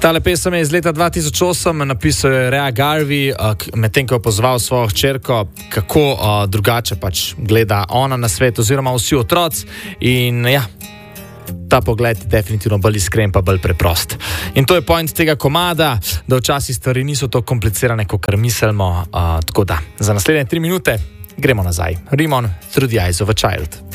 Tale pesem je iz leta 2008, napisal je Rea Garvey, medtem ko je pozval svojo hčerko, kako drugače pač gleda ona na svet, oziroma vsi otroci. In ja, ta pogled je definitivno bolj iskren, pa bolj preprost. In to je point tega komada, da včasih stvari niso tako komplicirane, kot kar mislimo. Tako da, za naslednje 3 minute gremo nazaj. Rimon, Through the Eyes of a Child.